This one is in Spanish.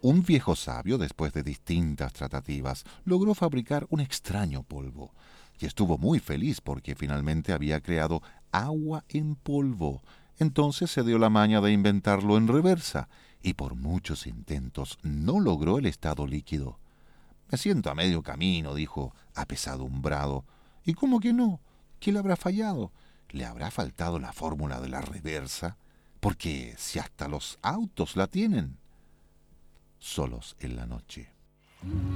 Un viejo sabio, después de distintas tratativas, logró fabricar un extraño polvo, y estuvo muy feliz porque finalmente había creado agua en polvo. Entonces se dio la maña de inventarlo en reversa, y por muchos intentos no logró el estado líquido. Me siento a medio camino, dijo, apesadumbrado. ¿Y cómo que no? ¿Qué le habrá fallado? ¿Le habrá faltado la fórmula de la reversa? Porque si hasta los autos la tienen. Solos en la noche.